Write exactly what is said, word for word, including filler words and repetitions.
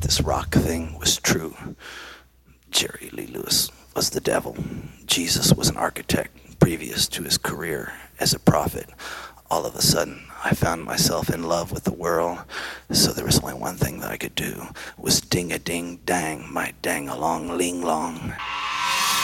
this rock thing was true. Jerry Lee Lewis was the devil. Jesus was an architect previous to his career as a prophet. All of a sudden, I found myself in love with the world, so there was only one thing that I could do, was ding-a-ding-dang, my dang-along-ling-long.